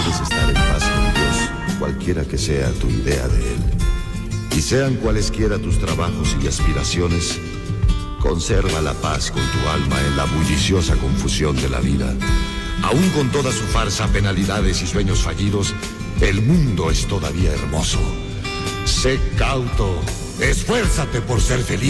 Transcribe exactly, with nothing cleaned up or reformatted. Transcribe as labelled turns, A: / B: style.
A: debes estar en paz con Dios, cualquiera que sea tu idea de Él. Y sean cualesquiera tus trabajos y aspiraciones, conserva la paz con tu alma en la bulliciosa confusión de la vida. Aún con toda su farsa, penalidades y sueños fallidos, el mundo es todavía hermoso. Sé cauto, esfuérzate por ser feliz.